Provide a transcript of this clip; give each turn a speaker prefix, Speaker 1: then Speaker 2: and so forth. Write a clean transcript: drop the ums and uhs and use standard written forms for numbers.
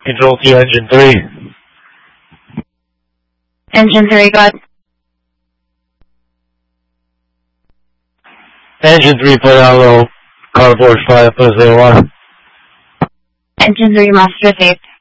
Speaker 1: Control to engine 3.
Speaker 2: Engine 3, got.
Speaker 1: Engine 3, put down low. Car Force 5, plus 01.
Speaker 2: Engine 3, master received.